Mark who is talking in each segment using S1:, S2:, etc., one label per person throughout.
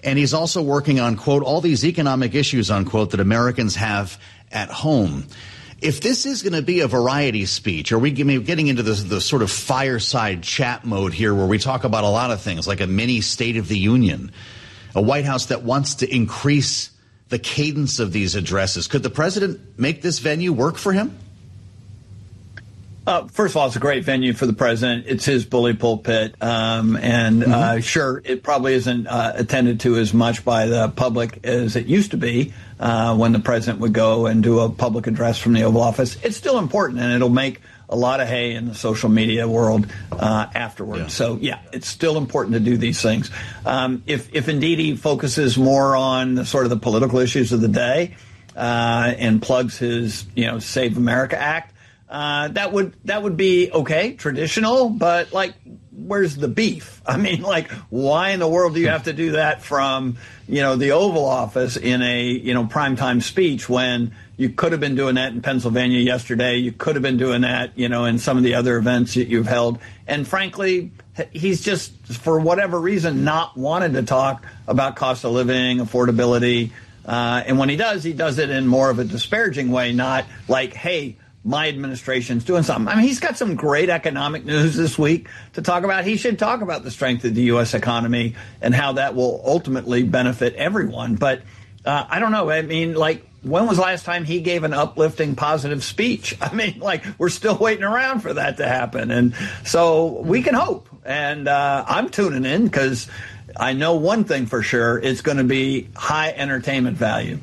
S1: And he's also working on, quote, all these economic issues, unquote, that Americans have at home. If this is going to be a variety speech, are we getting into the sort of fireside chat mode here where we talk about a lot of things like a mini State of the Union, a White House that wants to increase the cadence of these addresses? Could the president make this venue work for him?
S2: First of all, it's a great venue for the president. It's his bully pulpit. Sure, it probably isn't attended to as much by the public as it used to be when the president would go and do a public address from the Oval Office. It's still important, and it'll make a lot of hay in the social media world afterwards. Yeah. So, yeah, it's still important to do these things. If indeed he focuses more on the sort of the political issues of the day and plugs his, Save America Act, that would be okay, traditional, but like, where's the beef? I mean, like, why in the world do you have to do that from, the Oval Office in a, primetime speech when you could have been doing that in Pennsylvania yesterday? You could have been doing that, in some of the other events that you've held. And frankly, he's just, for whatever reason, not wanted to talk about cost of living, affordability. And when he does it in more of a disparaging way, not like, hey, my administration's doing something. I mean, he's got some great economic news this week to talk about. He should talk about the strength of the U.S. economy and how that will ultimately benefit everyone. But I don't know. I mean, like, when was the last time he gave an uplifting, positive speech? I mean, like, we're still waiting around for that to happen. And so we can hope. And I'm tuning in because I know one thing for sure. It's going to be high entertainment value.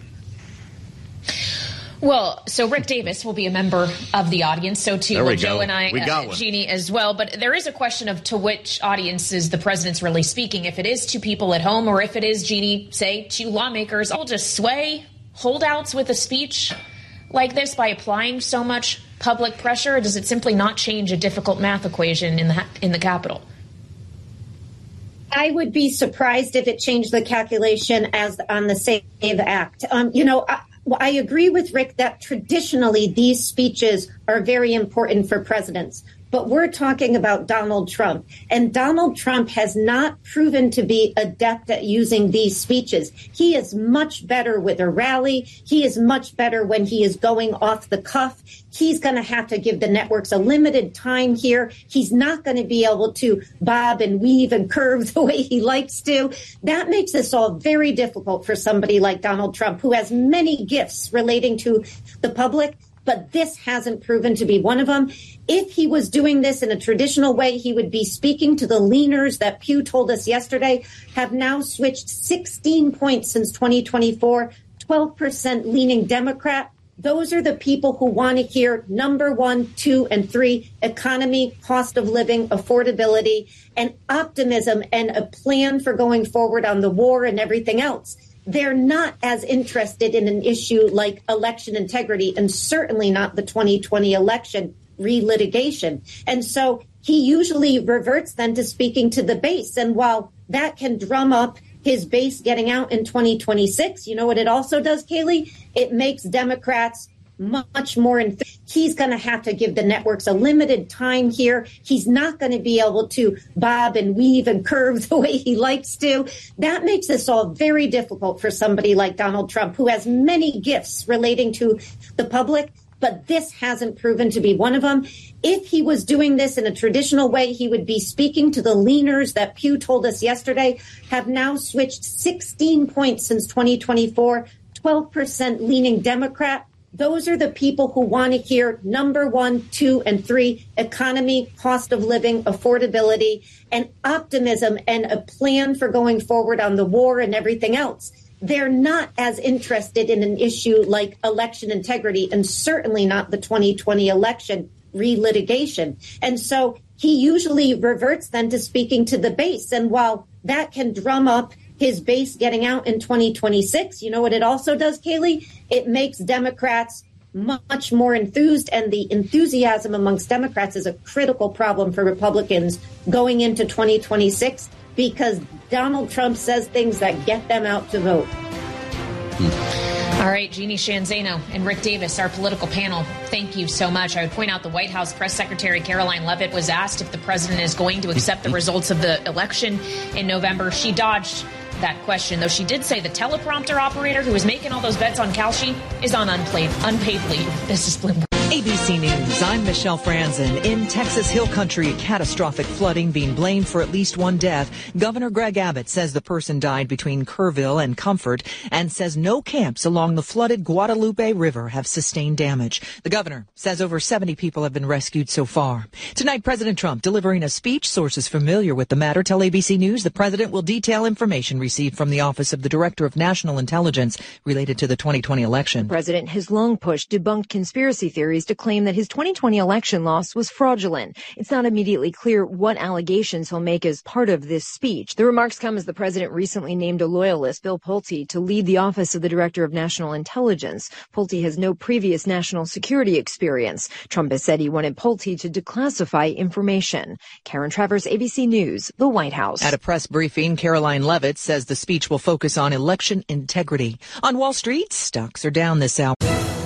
S3: Well, so Rick Davis will be a member of the audience. So too will Joe and I, Jeannie as well. But there is a question of to which audiences the president's really speaking. If it is to people at home, or if it is, Jeannie, say, to lawmakers, will just sway holdouts with a speech like this by applying so much public pressure? Or does it simply not change a difficult math equation in the Capitol?
S4: I would be surprised if it changed the calculation as on the SAVE Act. I agree with Rick that traditionally these speeches are very important for presidents. But we're talking about Donald Trump. And Donald Trump has not proven to be adept at using these speeches. He is much better with a rally. He is much better when he is going off the cuff. He's going to have to give the networks a limited time here. He's not going to be able to bob and weave and curve the way he likes to. That makes this all very difficult for somebody like Donald Trump, who has many gifts relating to the public. But this hasn't proven to be one of them. If he was doing this in a traditional way, he would be speaking to the leaners that Pew told us yesterday have now switched 16 points since 2024, 12% leaning Democrat. Those are the people who want to hear number 1, 2, and 3, economy, cost of living, affordability, and optimism, and a plan for going forward on the war and everything else. They're not as interested in an issue like election integrity, and certainly not the 2020 election relitigation. And so he usually reverts then to speaking to the base. And while that can drum up his base getting out in 2026, you know what it also does, Kayleigh? It makes Democrats much more. He's going to have to give the networks a limited time here. He's not going to be able to bob and weave and curve the way he likes to. That makes this all very difficult for somebody like Donald Trump, who has many gifts relating to the public. But this hasn't proven to be one of them. If he was doing this in a traditional way, he would be speaking to the leaners that Pew told us yesterday have now switched 16 points since 2024, 12% leaning Democrat. Those are the people who want to hear number 1, 2, and 3, economy, cost of living, affordability, and optimism, and a plan for going forward on the war and everything else. They're not as interested in an issue like election integrity, and certainly not the 2020 election relitigation. And so he usually reverts then to speaking to the base. And while that can drum up his base getting out in 2026, you know what it also does, Kayleigh? It makes Democrats much more enthused, and the enthusiasm amongst Democrats is a critical problem for Republicans going into 2026 because Donald Trump says things that get them out to vote.
S3: All right, Jeannie Sheehan Zaino and Rick Davis, our political panel, thank you so much. I would point out the White House Press Secretary Caroline Leavitt was asked if the president is going to accept the results of the election in November. She dodged that question, though she did say the teleprompter operator who was making all those bets on Kalshi is on unpaid leave. This is Bloomberg.
S5: ABC News, I'm Michelle Franzen. In Texas Hill Country, catastrophic flooding being blamed for at least one death. Governor Greg Abbott says the person died between Kerrville and Comfort and says no camps along the flooded Guadalupe River have sustained damage. The governor says over 70 people have been rescued so far. Tonight, President Trump delivering a speech. Sources familiar with the matter tell ABC News the president will detail information received from the Office of the Director of National Intelligence related to the 2020 election.
S6: The president has long pushed debunked conspiracy theories to claim that his 2020 election loss was fraudulent. It's not immediately clear what allegations he'll make as part of this speech. The remarks come as the president recently named a loyalist, Bill Pulte, to lead the Office of the Director of National Intelligence. Pulte has no previous national security experience. Trump has said he wanted Pulte to declassify information. Karen Travers, ABC News, the White House.
S5: At a press briefing, Caroline Leavitt says the speech will focus on election integrity. On Wall Street, stocks are down this hour.